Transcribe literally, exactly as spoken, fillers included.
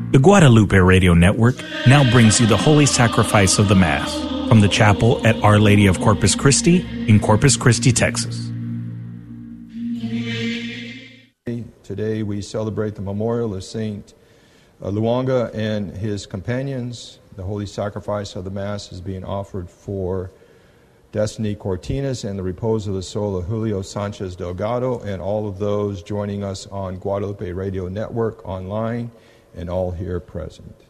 The Guadalupe Radio Network now brings you the Holy Sacrifice of the Mass from the chapel at Our Lady of Corpus Christi in Corpus Christi, Texas. Today we celebrate the memorial of Saint Luanga and his companions. The Holy Sacrifice of the Mass is being offered for Destiny Cortinas and the repose of the soul of Julio Sanchez Delgado and all of those joining us on Guadalupe Radio Network online and all here present.